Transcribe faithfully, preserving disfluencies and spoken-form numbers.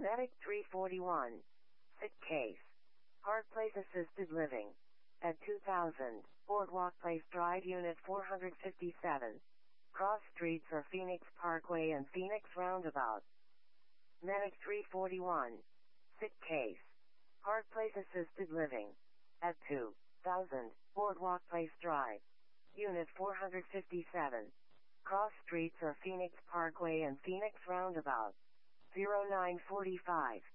Medic three forty-one. Sick case. Park Place Assisted Living. At two thousand, Boardwalk Place Drive Unit four fifty-seven. Cross Streets or Phoenix Parkway and Phoenix Roundabout. Medic three forty-one. Sick case. Park Place Assisted Living. At two thousand, Boardwalk Place Drive. Unit four fifty-seven. Cross Streets or Phoenix Parkway and Phoenix Roundabout. zero nine forty-five.